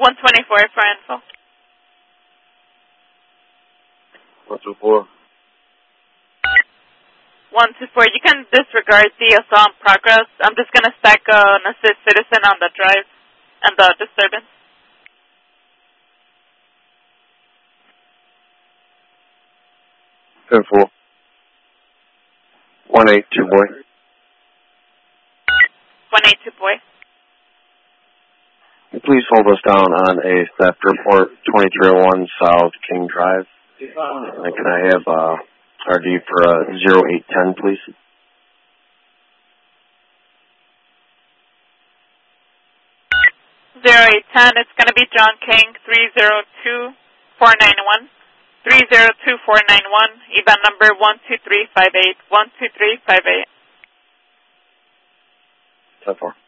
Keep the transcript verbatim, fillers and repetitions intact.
one twenty-four for info. one two four. one two four, you can disregard the assault in progress. I'm just going to stack uh, an assist citizen on the drive and the disturbance. ten four. one eight two boy. one eight two boy. Please hold us down on a theft report, twenty-three oh one South King Drive. And can I have uh, R D for uh, zero eight ten, please? zero eight ten, it's going to be John King, three zero two four nine one. three zero two four nine one, event number one two three five eight, one two three five eight. ten four.